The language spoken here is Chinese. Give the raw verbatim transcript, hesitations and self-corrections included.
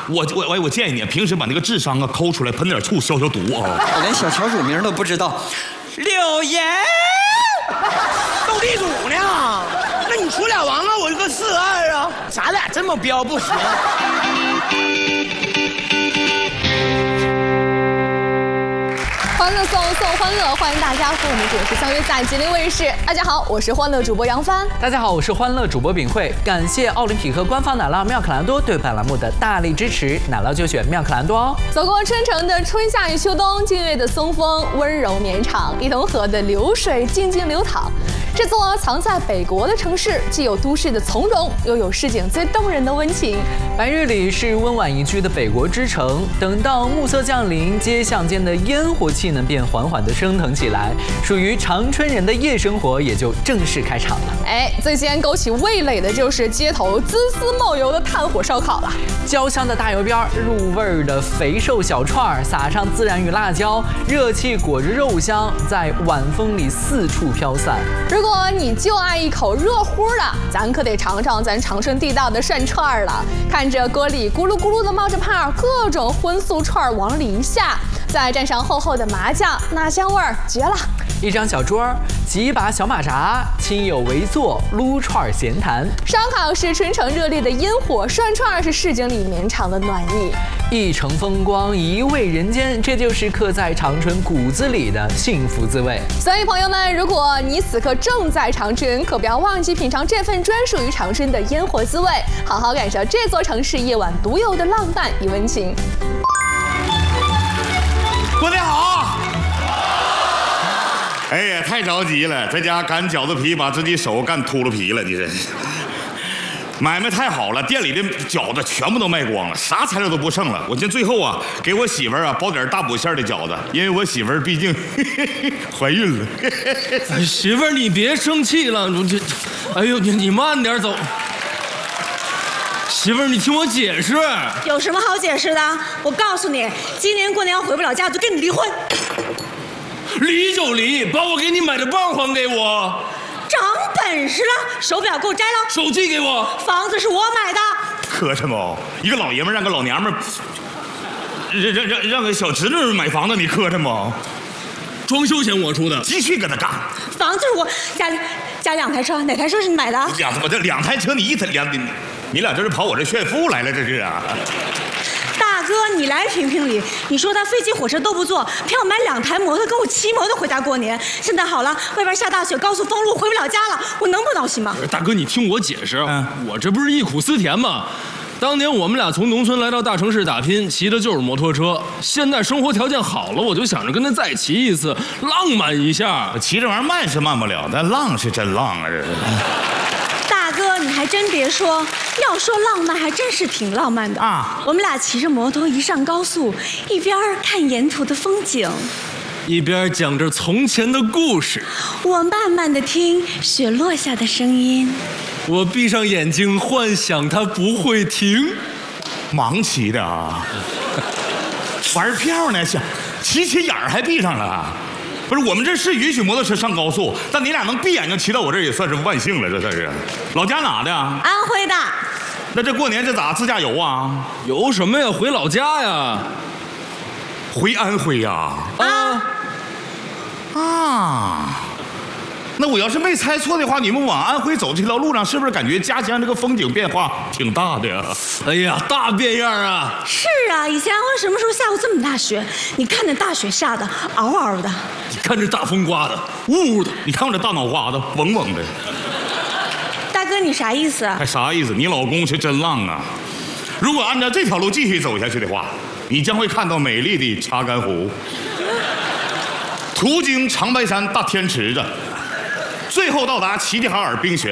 我我我我建议你平时把那个智商啊抠出来，喷点醋消消毒啊。 我连小桥主名都不知道。 柳岩，斗地主呢？那你出俩王啊，我这个四二啊，咱俩这么彪不行。 欢乐颂送欢乐，欢迎大家和我们准时相约在吉林卫视。大家好，我是欢乐主播杨帆。 大家好，我是欢乐主播秉慧。感谢奥林匹克官方奶酪妙可蓝多对本栏目的大力支持，奶酪就选妙可蓝多哦。 走过春城的春夏与秋冬，静月的松风温柔绵长，一潼河的流水静静流淌。这座藏在北国的城市，既有都市的从容，又有市井最动人的温情。 白日里是温婉宜居的北国之城，等到暮色降临，街巷间的烟火气呢便缓缓地升腾起来，属于长春人的夜生活也就正式开场了。 哎，最先勾起味蕾的就是街头滋滋冒油的炭火烧烤了。 焦香的大油边，入味儿的肥瘦小串，撒上孜然与辣椒，热气裹着肉香，在晚风里四处飘散。 如果你就爱一口热乎的，咱可得尝尝咱长春地道的涮串了。看着锅里咕噜咕噜的冒着泡，各种荤素串往里一下，再蘸上厚厚的麻酱，那香味儿绝了。 一张小桌，几把小马扎，亲友围坐，撸串闲谈。 烧烤是春城热烈的烟火，涮串是市井里绵长的暖意。 一城风光，一味人间，这就是刻在长春骨子里的幸福滋味。 所以朋友们，如果你此刻正在长春，可不要忘记品尝这份专属于长春的烟火滋味，好好感受这座城市夜晚独有的浪漫与温情。 过年好！哎呀，太着急了，在家擀饺子皮，把自己手干秃噜皮了，你这。买卖太好了，店里的饺子全部都卖光了，啥材料都不剩了。我寻最后啊，给我媳妇儿啊包点大补馅的饺子，因为我媳妇儿毕竟呵呵怀孕了。 哎，媳妇儿你别生气了，我这，哎呦你你慢点走。媳妇儿，你听我解释。 有什么好解释的？我告诉你，今年过年要回不了家，就跟你离婚。 离就离，把我给你买的包还给我。 长本事了，手表给我摘了， 手机给我， 房子是我买的。 磕碜不？一个老爷们让个老娘们让让让让个小侄女买房子，你磕碜不？ 装修钱我出的， 继续跟他干。 房子是我家里家两台车，哪台车是你买的？ 两我这两台车，你一台两你你俩这是跑我这炫富来了，这是啊。 大哥，你来评评理，你说他飞机火车都不坐，偏要买两台摩托跟我骑摩托回家过年。现在好了，外边下大雪，高速封路，回不了家了，我能不闹心吗？ 大哥，你听我解释，嗯、我这不是忆苦思甜吗？当年我们俩从农村来到大城市打拼，骑的就是摩托车。现在生活条件好了，我就想着跟他再骑一次，浪漫一下。 骑这玩意儿慢是慢不了，但浪是真浪啊！这是。 大哥，你还真别说，要说浪漫，还真是挺浪漫的啊！我们俩骑着摩托一上高速，一边看沿途的风景， 一边讲着从前的故事。 我慢慢的听雪落下的声音， 我闭上眼睛幻想它不会停。 盲骑的啊，玩票呢，想骑起眼儿还闭上了。不是，我们这是允许摩托车上高速，但你俩能闭眼睛骑到我这儿也算是万幸了，这算是。老家哪的？ 安徽的。 那这过年这咋自驾游啊？ 游什么呀？回老家呀。 回安徽呀？ 啊啊！那我要是没猜错的话，你们往安徽走这条路上，是不是感觉家乡这个风景变化挺大的呀？ 哎呀，大变样啊！ 是啊，以前安徽什么时候下过这么大雪？你看那大雪下的，嗷嗷的； 你看这大风刮的，呜呜的； 你看我这大脑瓜子，嗡嗡的。 大哥，你啥意思？ 还啥意思？你老公是真浪啊！如果按照这条路继续走下去的话，你将会看到美丽的查干湖，途经长白山大天池子。最后到达齐齐哈尔冰雪